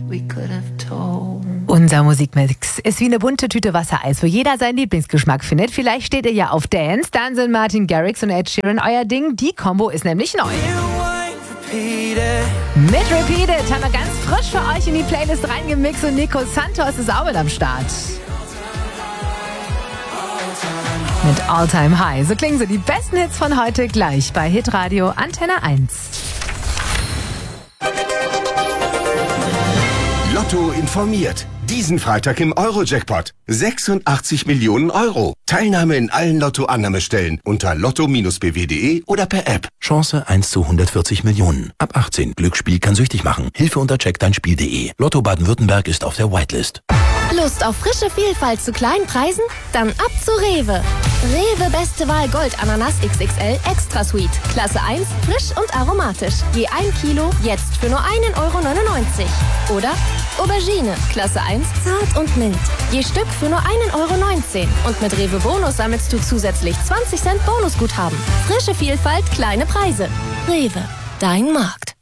Unser Musikmix ist wie eine bunte Tüte Wassereis, wo jeder seinen Lieblingsgeschmack findet. Vielleicht steht ihr ja auf Dance, dann sind Martin Garrix und Ed Sheeran euer Ding. Die Kombo ist nämlich neu. Mit Repeated haben wir ganz frisch für euch in die Playlist reingemixt und Nico Santos ist auch mit am Start. Mit All Time High. So klingen sie die besten Hits von heute gleich bei Hitradio Antenne 1. Lotto informiert. Diesen Freitag im Euro-Jackpot. 86 Millionen Euro. Teilnahme in allen Lotto-Annahmestellen unter lotto-bw.de oder per App. Chance 1 zu 140 Millionen. Ab 18. Glücksspiel kann süchtig machen. Hilfe unter checkdeinspiel.de. Lotto Baden-Württemberg ist auf der Whitelist. Lust auf frische Vielfalt zu kleinen Preisen? Dann ab zu Rewe. Rewe Beste Wahl Gold Ananas XXL Extra Sweet. Klasse 1, frisch und aromatisch. Je 1 Kilo, jetzt für nur 1,99 Euro. Oder Aubergine, Klasse 1, zart und mild. Je Stück für nur 1,19 Euro. Und mit Rewe Bonus sammelst du zusätzlich 20 Cent Bonusguthaben. Frische Vielfalt, kleine Preise. Rewe, dein Markt.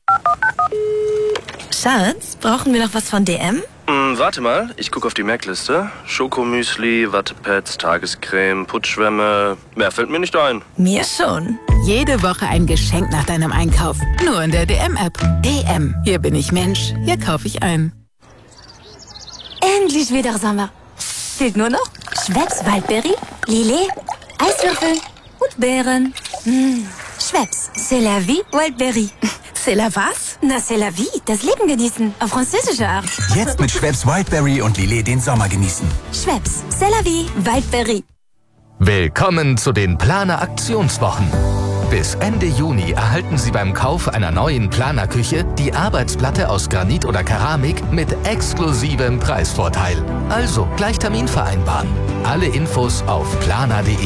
Schatz, brauchen wir noch was von DM? Warte mal, ich gucke auf die Merkliste. Schokomüsli, Wattepads, Tagescreme, Putzschwämme. Mehr fällt mir nicht ein. Mir schon. Jede Woche ein Geschenk nach deinem Einkauf. Nur in der DM-App. DM. Hier bin ich Mensch. Hier kaufe ich ein. Endlich wieder Sommer. Fehlt nur noch Schweppes Waldbeere, Lillet, Eiswürfel und Beeren. Schweppes, c'est la vie, Wildberry. C'est la was? Na, c'est la vie, das Leben genießen. Auf französische Art. Jetzt mit Schweppes Wildberry und Lillet den Sommer genießen. Schweppes, c'est la vie, Wildberry. Willkommen zu den Planer Aktionswochen. Bis Ende Juni erhalten Sie beim Kauf einer neuen Planerküche die Arbeitsplatte aus Granit oder Keramik mit exklusivem Preisvorteil. Also gleich Termin vereinbaren. Alle Infos auf planer.de.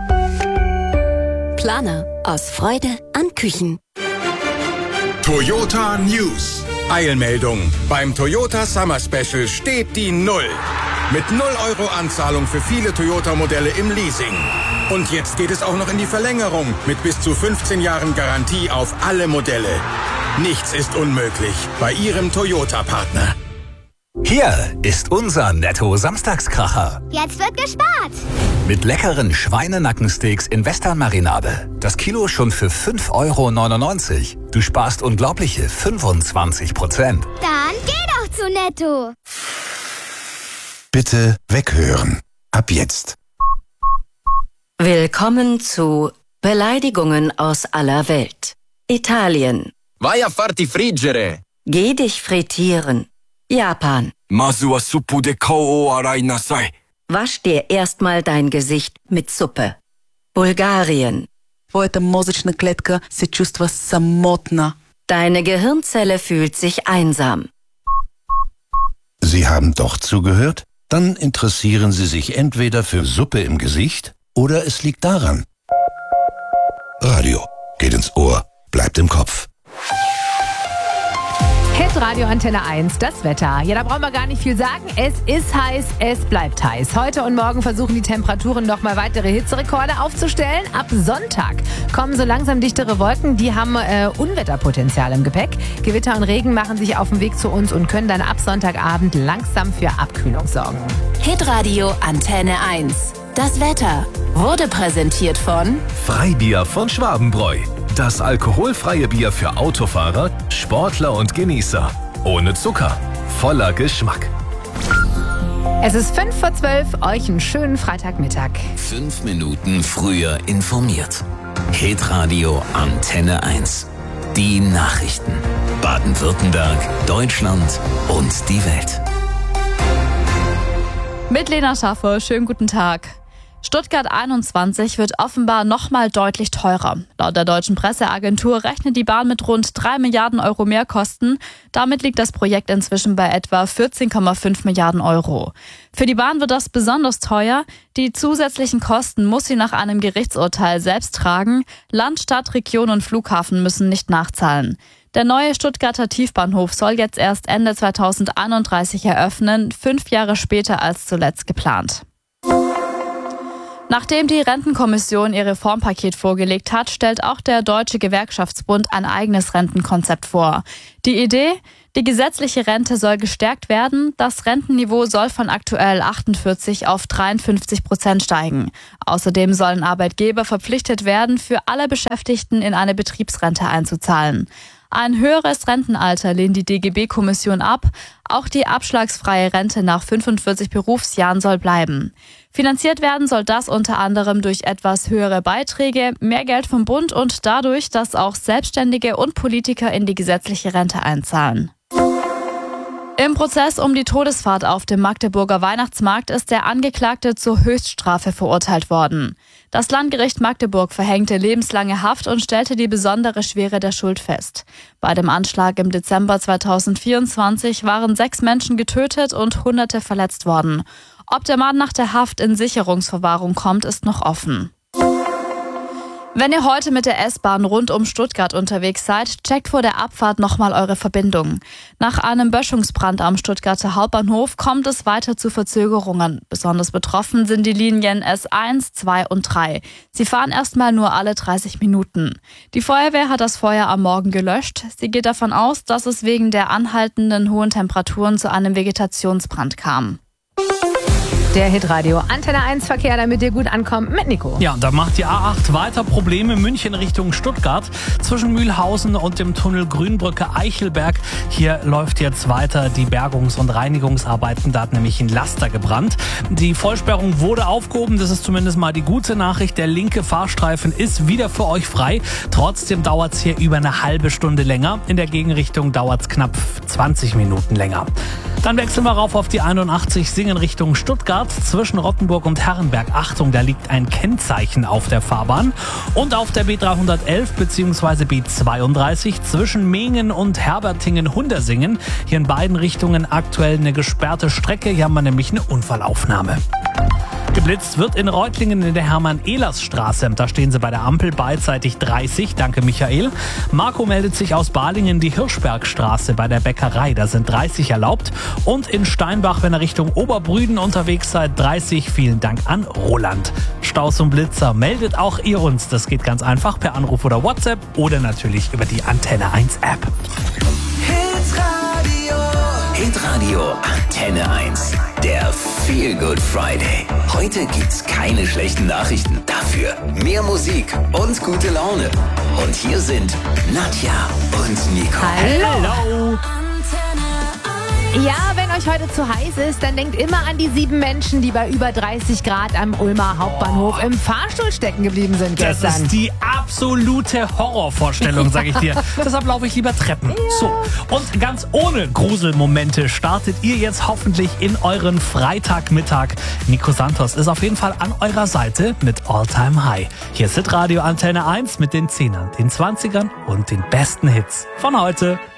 Planer. Aus Freude an Küchen. Toyota News. Eilmeldung. Beim Toyota Summer Special steht die Null. Mit 0 Euro Anzahlung für viele Toyota-Modelle im Leasing. Und jetzt geht es auch noch in die Verlängerung mit bis zu 15 Jahren Garantie auf alle Modelle. Nichts ist unmöglich bei Ihrem Toyota-Partner. Hier ist unser Netto-Samstagskracher. Jetzt wird gespart. Mit leckeren Schweinenackensteaks in Western-Marinade. Das Kilo schon für 5,99 €. Du sparst unglaubliche 25%. Dann geh doch zu Netto. Bitte weghören. Ab jetzt. Willkommen zu Beleidigungen aus aller Welt. Italien. Vai a farti friggere. Geh dich frittieren. Japan. Masu wa suppu de kao o arai nasai. Wasch dir erstmal dein Gesicht mit Suppe. Bulgarien. Твоята мозъчна клетка се чувства самотна. Deine Gehirnzelle fühlt sich einsam. Sie haben doch zugehört? Dann interessieren Sie sich entweder für Suppe im Gesicht oder es liegt daran. Radio geht ins Ohr, bleibt im Kopf. Hitradio Antenne 1, das Wetter. Ja, da brauchen wir gar nicht viel sagen. Es ist heiß, es bleibt heiß. Heute und morgen versuchen die Temperaturen noch mal weitere Hitzerekorde aufzustellen. Ab Sonntag kommen so langsam dichtere Wolken, die haben Unwetterpotenzial im Gepäck. Gewitter und Regen machen sich auf den Weg zu uns und können dann ab Sonntagabend langsam für Abkühlung sorgen. Hitradio Antenne 1. Das Wetter wurde präsentiert von Freibier von Schwabenbräu. Das alkoholfreie Bier für Autofahrer, Sportler und Genießer. Ohne Zucker, voller Geschmack. Es ist 11:55, euch einen schönen Freitagmittag. 5 Minuten früher informiert. Hitradio Antenne 1. Die Nachrichten. Baden-Württemberg, Deutschland und die Welt. Mit Lena Schaffer, schönen guten Tag. Stuttgart 21 wird offenbar nochmal deutlich teurer. Laut der deutschen Presseagentur rechnet die Bahn mit rund 3 Milliarden Euro Mehrkosten. Damit liegt das Projekt inzwischen bei etwa 14,5 Milliarden Euro. Für die Bahn wird das besonders teuer. Die zusätzlichen Kosten muss sie nach einem Gerichtsurteil selbst tragen. Land, Stadt, Region und Flughafen müssen nicht nachzahlen. Der neue Stuttgarter Tiefbahnhof soll jetzt erst Ende 2031 eröffnen, 5 Jahre später als zuletzt geplant. Nachdem die Rentenkommission ihr Reformpaket vorgelegt hat, stellt auch der Deutsche Gewerkschaftsbund ein eigenes Rentenkonzept vor. Die Idee: Die gesetzliche Rente soll gestärkt werden, das Rentenniveau soll von aktuell 48 auf 53% steigen. Außerdem sollen Arbeitgeber verpflichtet werden, für alle Beschäftigten in eine Betriebsrente einzuzahlen. Ein höheres Rentenalter lehnt die DGB-Kommission ab. Auch die abschlagsfreie Rente nach 45 Berufsjahren soll bleiben. Finanziert werden soll das unter anderem durch etwas höhere Beiträge, mehr Geld vom Bund und dadurch, dass auch Selbstständige und Politiker in die gesetzliche Rente einzahlen. Im Prozess um die Todesfahrt auf dem Magdeburger Weihnachtsmarkt ist der Angeklagte zur Höchststrafe verurteilt worden. Das Landgericht Magdeburg verhängte lebenslange Haft und stellte die besondere Schwere der Schuld fest. Bei dem Anschlag im Dezember 2024 waren 6 Menschen getötet und Hunderte verletzt worden. Ob der Mann nach der Haft in Sicherungsverwahrung kommt, ist noch offen. Wenn ihr heute mit der S-Bahn rund um Stuttgart unterwegs seid, checkt vor der Abfahrt nochmal eure Verbindung. Nach einem Böschungsbrand am Stuttgarter Hauptbahnhof kommt es weiter zu Verzögerungen. Besonders betroffen sind die Linien S1, 2 und 3. Sie fahren erstmal nur alle 30 Minuten. Die Feuerwehr hat das Feuer am Morgen gelöscht. Sie geht davon aus, dass es wegen der anhaltenden hohen Temperaturen zu einem Vegetationsbrand kam. Der Hitradio Antenne 1 Verkehr, damit ihr gut ankommt, mit Nico. Ja, da macht die A8 weiter Probleme. München Richtung Stuttgart zwischen Mühlhausen und dem Tunnel Grünbrücke-Eichelberg. Hier läuft jetzt weiter die Bergungs- und Reinigungsarbeiten. Da hat nämlich ein Laster gebrannt. Die Vollsperrung wurde aufgehoben. Das ist zumindest mal die gute Nachricht. Der linke Fahrstreifen ist wieder für euch frei. Trotzdem dauert es hier über eine halbe Stunde länger. In der Gegenrichtung dauert es knapp 20 Minuten länger. Dann wechseln wir rauf auf die 81 Singen Richtung Stuttgart. Zwischen Rottenburg und Herrenberg. Achtung, da liegt ein Kennzeichen auf der Fahrbahn. Und auf der B311 bzw. B32 zwischen Mingen und Herbertingen-Hundersingen. Hier in beiden Richtungen aktuell eine gesperrte Strecke. Hier haben wir nämlich eine Unfallaufnahme. Geblitzt wird in Reutlingen in der Hermann-Ehlers-Straße. Da stehen sie bei der Ampel beidseitig 30. Danke, Michael. Marco meldet sich aus Balingen, die Hirschbergstraße bei der Bäckerei. Da sind 30 erlaubt. Und in Steinbach, wenn ihr Richtung Oberbrüden unterwegs seid, 30. Vielen Dank an Roland. Staus und Blitzer, meldet auch ihr uns. Das geht ganz einfach per Anruf oder WhatsApp oder natürlich über die Antenne 1 App. Hitradio Antenne 1. Der Feel Good Friday. Heute gibt's keine schlechten Nachrichten. Dafür mehr Musik und gute Laune. Und hier sind Nadja und Nico. Hallo. Ja, wenn euch heute zu heiß ist, dann denkt immer an die 7 Menschen, die bei über 30 Grad am Ulmer Hauptbahnhof im Fahrstuhl stecken geblieben sind gestern. Das ist die absolute Horrorvorstellung, sag ich dir. Deshalb laufe ich lieber Treppen. Ja. So, und ganz ohne Gruselmomente startet ihr jetzt hoffentlich in euren Freitagmittag. Nico Santos ist auf jeden Fall an eurer Seite mit All Time High. Hier ist Hitradio Antenne 1 mit den 10ern, den 20ern und den besten Hits von heute.